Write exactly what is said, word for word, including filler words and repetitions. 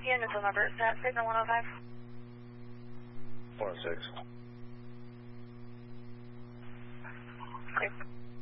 Unit number, is that signal one oh five? one oh six. Okay.